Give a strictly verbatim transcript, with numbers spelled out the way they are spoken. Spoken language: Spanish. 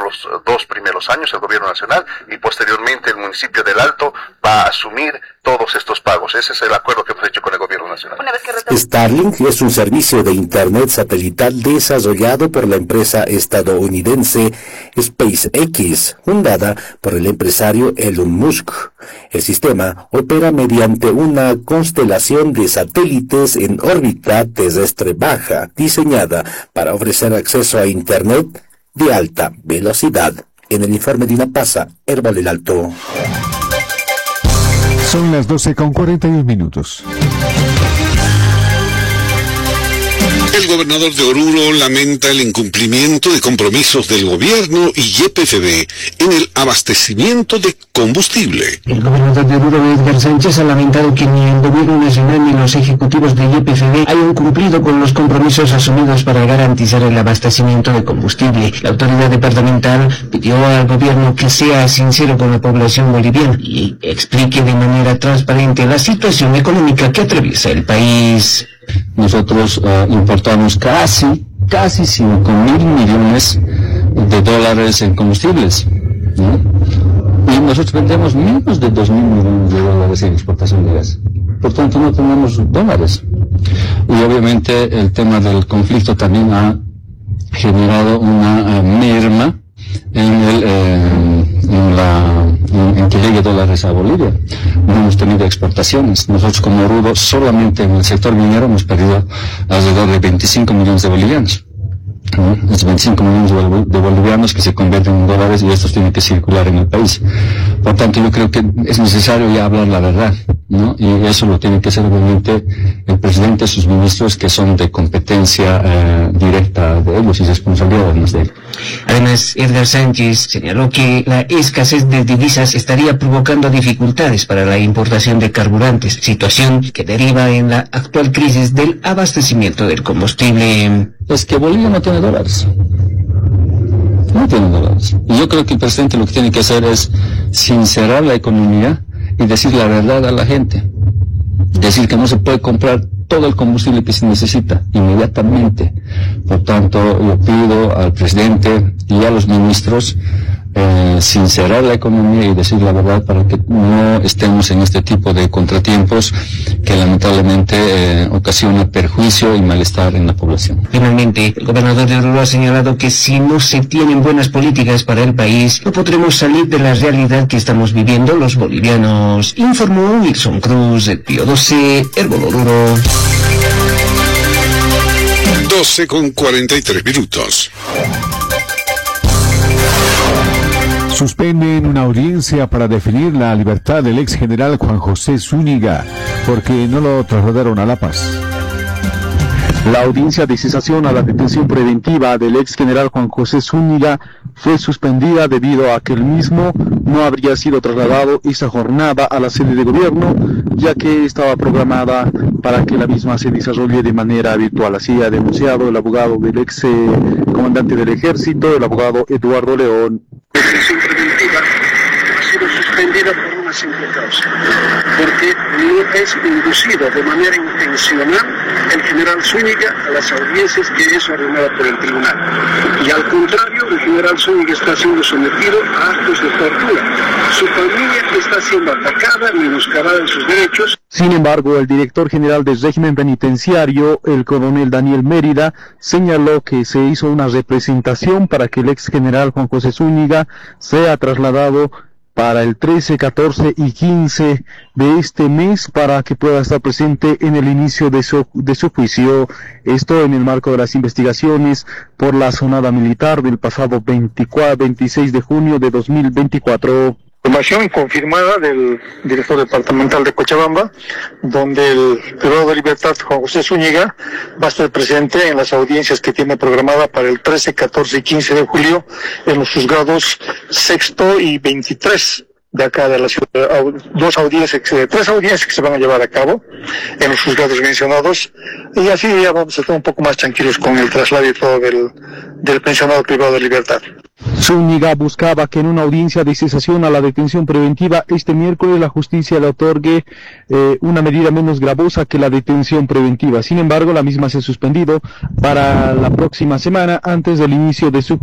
los dos primeros años el gobierno nacional y posteriormente el municipio del Alto va a asumir todos estos pagos. Ese es el acuerdo que hemos hecho con el gobierno nacional. Starlink es un servicio de internet satelital desarrollado por la empresa estadounidense SpaceX, fundada por el empresario Elon Musk. El sistema opera mediante una constelación de satélites en órbita terrestre baja, diseñada para ofrecer acceso a internet de alta velocidad. En el informe de Inapasa, Herbal el Alto. Son las doce con cuarenta y un minutos. El gobernador de Oruro lamenta el incumplimiento de compromisos del gobierno y Y P F B en el abastecimiento de combustible. El gobernador de Oruro, Edgar Sánchez, ha lamentado que ni el gobierno nacional ni los ejecutivos de Y P F B hayan cumplido con los compromisos asumidos para garantizar el abastecimiento de combustible. La autoridad departamental pidió al gobierno que sea sincero con la población boliviana y explique de manera transparente la situación económica que atraviesa el país. Nosotros uh, importamos casi, casi cinco mil millones de dólares en combustibles, ¿no? Y nosotros vendemos menos de dos mil millones de dólares en exportación de gas. Por tanto, no tenemos dólares. Y obviamente el tema del conflicto también ha generado una uh, merma en el eh, en la en, en que llegue dólares a Bolivia. No hemos tenido exportaciones. Nosotros como Oruro solamente en el sector minero hemos perdido alrededor de veinticinco millones de bolivianos. ¿No? Es veinticinco millones de bolivianos que se convierten en dólares y estos tienen que circular en el país. Por tanto, yo creo que es necesario ya hablar la verdad, ¿no? Y eso lo tiene que hacer obviamente el presidente, sus ministros, que son de competencia eh, directa de ellos y responsabilidad además de él. Además, Edgar Sánchez señaló que la escasez de divisas estaría provocando dificultades para la importación de carburantes, situación que deriva en la actual crisis del abastecimiento del combustible. Es que Bolivia no tiene dólares. No tiene dólares. Y yo creo que el presidente lo que tiene que hacer es sincerar la economía y decir la verdad a la gente. Decir que no se puede comprar todo el combustible que se necesita inmediatamente. Por tanto, yo pido al presidente y a los ministros eh, sincerar la economía y decir la verdad para que no estemos en este tipo de contratiempos que lamentablemente eh, ocasiona perjuicio y malestar en la población. Finalmente, el gobernador de Oruro ha señalado que si no se tienen buenas políticas para el país, no podremos salir de la realidad que estamos viviendo los bolivianos. Informó Wilson Cruz, de Pío doce, Herbal Oruro. doce con cuarenta y tres minutos. Suspenden una audiencia para definir la libertad del ex general Juan José Zúñiga, porque no lo trasladaron a La Paz. La audiencia de cesación a la detención preventiva del ex general Juan José Zúñiga fue suspendida debido a que el mismo no habría sido trasladado esa jornada a la sede de gobierno, ya que estaba programada para que la misma se desarrolle de manera virtual. Así ha denunciado el abogado del ex eh, comandante del ejército, el abogado Eduardo León. La detención preventiva ha sido suspendida por una simple causa, porque no es inducido de manera intencional el general Zúñiga a las audiencias que es ordenada por el tribunal. Y al contrario, el general Zúñiga está siendo sometido a actos de tortura. Su familia está siendo atacada, menoscabada en sus derechos. Sin embargo, el director general del régimen penitenciario, el coronel Daniel Mérida, señaló que se hizo una representación para que el ex general Juan José Zúñiga sea trasladado para el trece, catorce y quince de este mes para que pueda estar presente en el inicio de su, de su juicio. Esto en el marco de las investigaciones por la sonada militar del pasado veinticuatro, veintiséis de junio de dos mil veinticuatro. Información confirmada del director departamental de Cochabamba, donde el privado de libertad Juan José Zúñiga va a estar presente en las audiencias que tiene programada para el trece, catorce y quince de julio en los juzgados sexto y veintitrés de acá de la ciudad. Dos audiencias, tres audiencias que se van a llevar a cabo en los juzgados mencionados, y así ya vamos a estar un poco más tranquilos con el traslado y todo del, del pensionado privado de libertad. Zúñiga buscaba que en una audiencia de cesación a la detención preventiva este miércoles la justicia le otorgue eh, una medida menos gravosa que la detención preventiva. Sin embargo, la misma se ha suspendido para la próxima semana antes del inicio de su